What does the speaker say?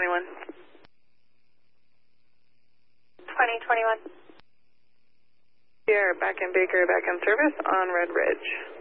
2021. 2021. Sierra, back in Baker, back in service on Red Ridge.